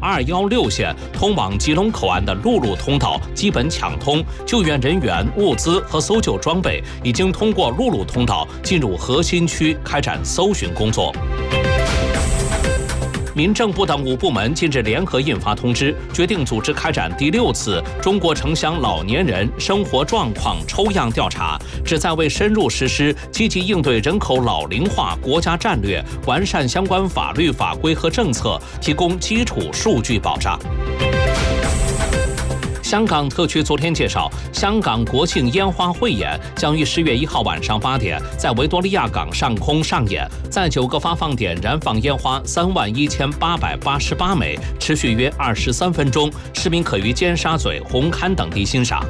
216线通往吉隆口岸的陆路通道基本抢通，救援人员、物资和搜救装备已经通过陆路通道进入核心区开展搜寻工作。民政部等5部门近日联合印发通知，决定组织开展第6次中国城乡老年人生活状况抽样调查，旨在为深入实施积极应对人口老龄化国家战略、完善相关法律法规和政策提供基础数据保障。香港特区昨天介绍，香港国庆烟花汇演将于10月1号晚上8点在维多利亚港上空上演，在9个发放点燃放烟花31888枚，持续约23分钟，市民可于尖沙咀、红磡等地欣赏。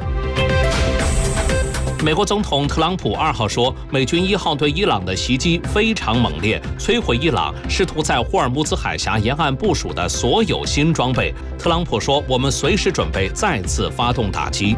美国总统特朗普2号说，美军1号对伊朗的袭击非常猛烈，摧毁伊朗试图在霍尔木兹海峡沿岸部署的所有新装备。特朗普说，我们随时准备再次发动打击。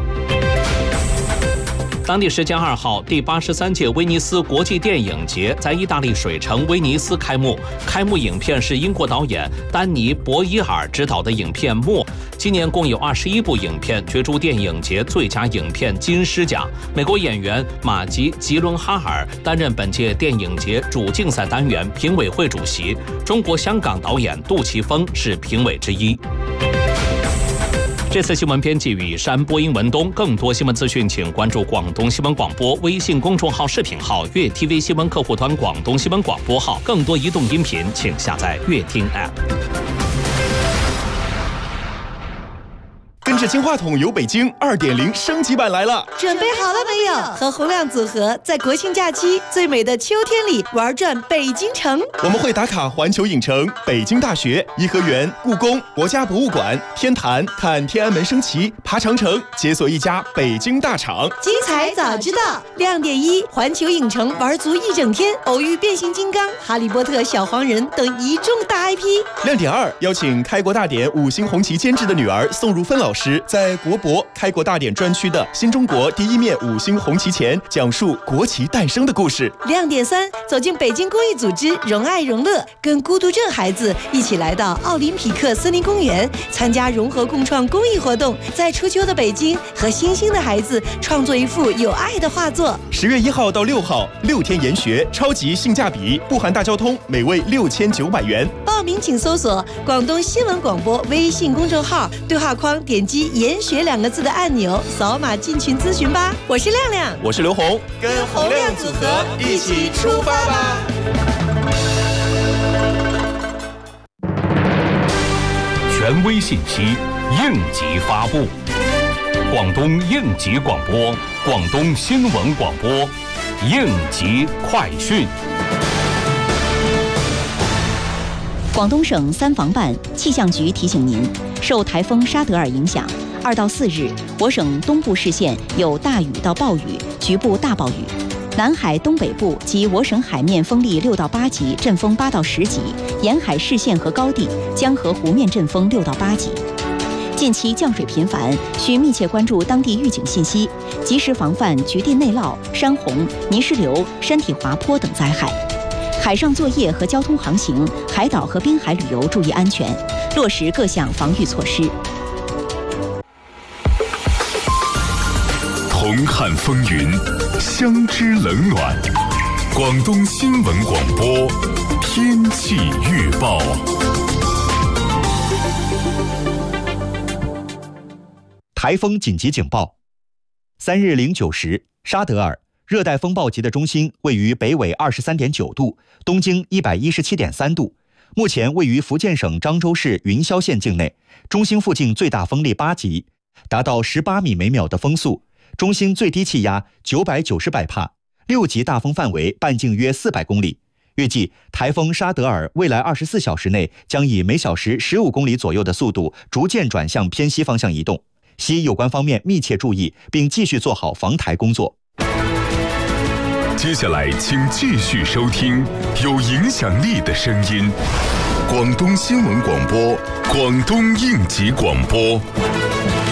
当地时间2号，第83届威尼斯国际电影节在意大利水城威尼斯开幕。开幕影片是英国导演丹尼·博伊尔执导的影片《默》。今年共有21部影片角逐电影节最佳影片金狮奖。美国演员马吉·吉伦哈尔担任本届电影节主竞赛单元评委会主席。中国香港导演杜琪峰是评委之一。这次新闻编辑雨山，播音文东。更多新闻资讯，请关注广东新闻广播微信公众号、视频号、粤 TV 新闻客户端、广东新闻广播号。更多移动音频，请下载粤听 App。 跟着金话筒游北京2.0升级版来了， 准备好了没有？和洪亮组合在国庆假期最美的秋天里玩转北京城。 我们会打卡环球影城、北京大学、颐和园、故宫、国家博物馆、天坛，看天安门升旗，爬长城，解锁一家北京大厂。 精彩早知道。亮点1，环球影城玩足一整天，偶遇变形金刚、哈利波特、小黄人等一众大 IP。 亮点2，邀请开国大典5星红旗监制的女儿宋如芬老师，在国博开国大典专区的新中国第1面5星红旗前，讲述国旗诞生的故事。 亮点3，走进北京公益组织荣爱荣乐，跟孤独症孩子一起来到奥林匹克森林公园，参加融合共创公益活动，在初秋的北京和星星的孩子创作一幅有爱的画作。 10月1号到6号，6天研学，超级性价比，不含大交通，每位6900元。 报名请搜索广东新闻广播微信公众号，对话框点击研学2个字的按钮，扫码进群咨询吧。我是亮亮， 我是刘红， 跟洪亮组合一起出发吧。 权威信息，应急发布。广东应急广播，广东新闻广播，应急快讯。 广东省3防办气象局提醒您，受台风沙德尔影响，2到4日，我省东部市县有大雨到暴雨，局部大暴雨。南海东北部及我省海面风力6到8级，阵风8到10级；沿海市县和高地、江河湖面阵风6到8级。近期降水频繁，需密切关注当地预警信息，及时防范局地内涝、山洪、泥石流、山体滑坡等灾害。海上作业和交通航行，海岛和滨海旅游注意安全，落实各项防御措施。 同看风云，相知冷暖。广东新闻广播天气预报。 台风紧急警报。3日09时，沙德尔热带风暴级的中心位于北纬23.9度，东经117.3度，目前位于福建省漳州市云霄县境内。中心附近最大风力8级，达到18米每秒的风速。中心最低气压990百帕，6级大风范围半径约400公里。预计台风沙德尔未来24小时内将以每小时15公里左右的速度逐渐转向偏西方向移动，希有关方面密切注意，并继续做好防台工作。 接下来请继续收听有影响力的声音，广东新闻广播，广东应急广播。